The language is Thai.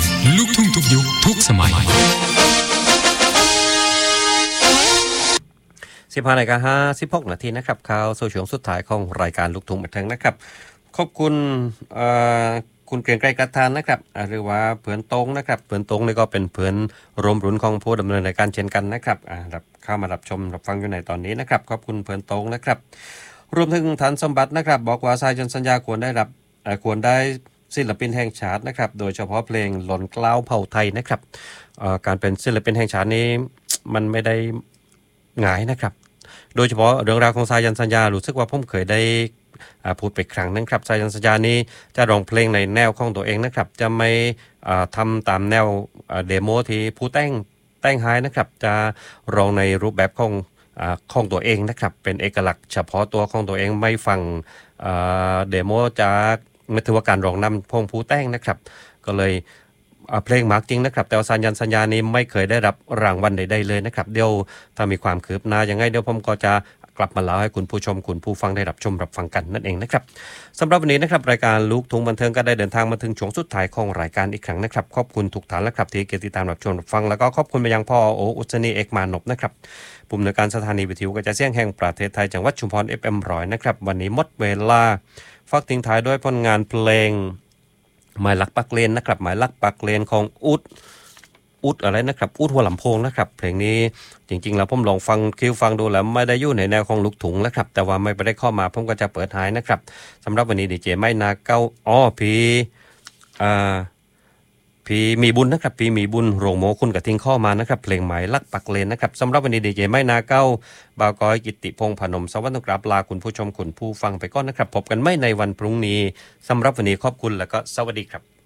ลูกทุ่งทุกยุคทุกสมัย 15:56 นาทีนะครับข่าวสู่ช่วงสุดท้ายของรายการลูกทุ่งบันเทิงนะครับขอบคุณคุณเกรียงไกรกระทานนะครับหรือว่าเพื่อนตรงนะครับเพื่อนตรงนี่ก็เป็นเพื่อนรวมรุ่นของผู้ดำเนินรายการเช่นกันนะครับรับเข้ามารับชมรับฟังอยู่ในตอนนี้นะครับขอบคุณเพื่อนตรงนะครับรวมถึงฐานสมบัตินะครับบอกว่าสายยันสัญญาควรได้ศิลปินแห่งชาตินะครับโดยเฉพาะเพลงหล่นกล้าวเผ่าไทยนะครับการเป็นศิลปินแห่งชาตินี้มันไม่ได้ง่ายนะครับโดยเฉพาะเรื่องราวของสายันสัญญารู้สึกว่าผมเคยได้พูดไปครั้งนึงครับสายันสัญญานี้จะร้องเพลงในแนวของตัวเองนะครับจะไม่ทำตามแนวเดโมที่ผู้แต่งให้นะครับจะร้องในรูปแบบของตัวเองนะครับเป็นเอกลักษณ์เฉพาะตัวของตัวเองไม่ฟังเดโมจากไม่ถือว่าการร้องนำพงผู้แต่งนะครับก็เลยเพลงมากจริงนะครับแต่สายันสัญญานี้ไม่เคยได้รับรางวัลใดๆเลยนะครับเดี๋ยวถ้ามีความคืบหน้ายังไงเดี๋ยวผมก็จะกลับมาเล่าให้คุณผู้ชมคุณผู้ฟังได้รับชมรับฟังกันนั่นเองนะครับสำหรับวันนี้นะครับรายการลูกทุ่งบันเทิงก็ได้เดินทางมาถึงช่วงสุดท้ายของรายการอีกครั้งนะครับขอบคุณทุกท่านและครับที่ติดตามรับชมรับฟังแล้วก็ขอบคุณไปยังพ่อโออุศนีเอกมานพนะครับผู้อำนวยการสถานีวิทยุกระจายเสียงแห่งประเทศไทยจังหวัดชุมพร FM 100นะครับวันนี้หมดเวลาฝากทิ้งท้ายด้วยผลงานเพลงหมายลักปักเลนนะครับหมายลักปักเลนของอุดอะไรนะครับอุดหัวลำโพงนะครับเพลงนี้จริงๆแล้วผมลองฟังดูแล้วไม่ได้อยู่ในแนวของลูกทุ่งนะครับแต่ว่าไม่ได้เข้ามาผมก็จะเปิดหายนะครับสำหรับวันนี้ดีเจไม่นาเก้าพี่มีบุญนะครับพี่มีบุญโรงโมคุณกับทิ้งข้อมานะครับเพลงหมายลักปักเลนนะครับสำหรับวันนี้ดีเจไม่นาเก้าบ่าวก้อยกิตติพงษ์พนมสวัสดิ์กราบลาคุณผู้ชมคุณผู้ฟังไปก่อนนะครับพบกันไม่ในวันพรุ่งนี้สำหรับวันนี้ขอบคุณแล้วก็สวัสดีครับ